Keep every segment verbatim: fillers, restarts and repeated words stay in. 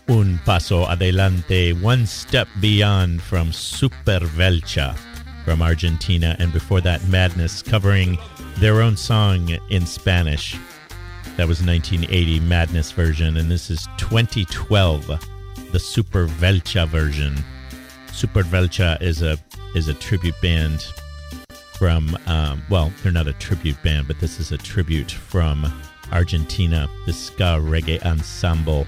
Un paso adelante, one step beyond from Supervelcha from Argentina. And before that, Madness covering their own song in Spanish. That was nineteen eighty Madness version. And this is twenty twelve, the Supervelcha version. Supervelcha is a is a tribute band from, um, well, they're not a tribute band, but this is a tribute from Argentina, the ska reggae ensemble.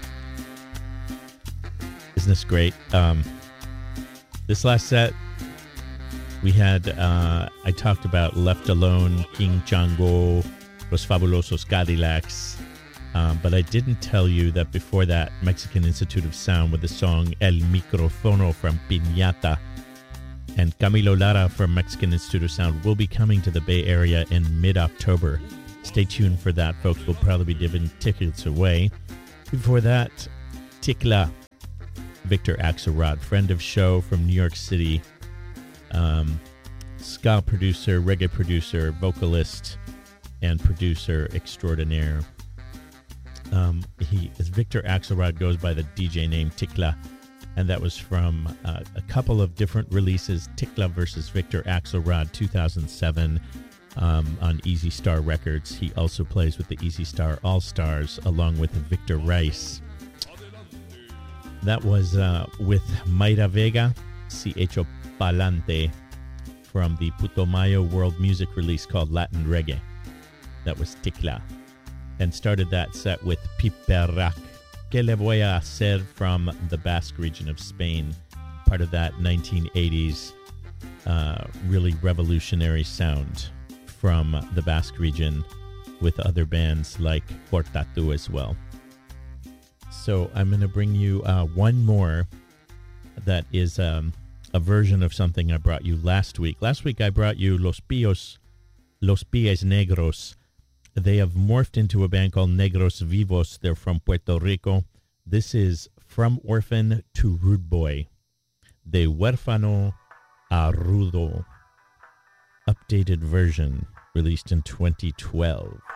Isn't this great? Um, this last set, we had, uh, I talked about Left Alone, King Chango, Los Fabulosos Cadillacs, um, but I didn't tell you that before that, Mexican Institute of Sound with the song El Microfono from Piñata, and Camilo Lara from Mexican Institute of Sound will be coming to the Bay Area in mid-October. Stay tuned for that, folks. We'll probably be giving tickets away. Before that, Tikla, Victor Axelrod, friend of show from New York City, um, ska producer, reggae producer, vocalist, and producer extraordinaire. Um, he, as Victor Axelrod goes by the D J name Tikla, and that was from uh, a couple of different releases, Tikla versus Victor Axelrod, two thousand seven, um, on Easy Star Records. He also plays with the Easy Star All-Stars, along with Victor Rice. That was uh, with Mayra Vega, Si Hecho Palante, from the Putumayo World Music release called Latin Reggae. That was Tikla. And started that set with Piperrac, Que le voy a hacer, from the Basque region of Spain, part of that nineteen eighties uh, really revolutionary sound from the Basque region, with other bands like Portatu as well. So I'm going to bring you uh, one more that is um, a version of something I brought you last week. Last week I brought you Los Pios, Los Pies Negros. They have morphed into a band called Negros Vivos. They're from Puerto Rico. This is From Orphan to Rude Boy, De Huérfano a Rudo, updated version, released in twenty twelve.